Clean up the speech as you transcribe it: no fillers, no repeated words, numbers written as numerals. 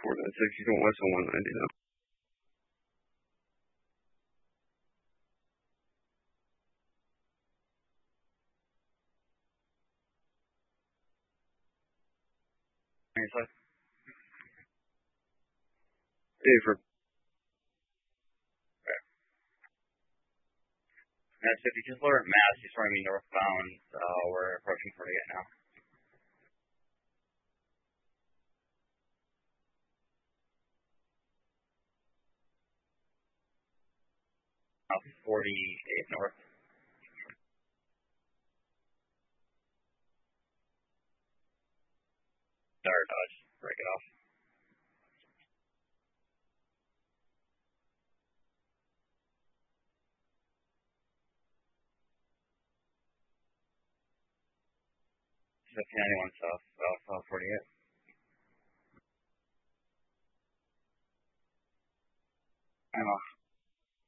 496, you going west on 190 now. Hey, for Mass 50, just lower at Mass, he's running me northbound. We're approaching 48 now. 48 north. Sorry, Dodge. Break it off. Just 91 south 48. I'm off.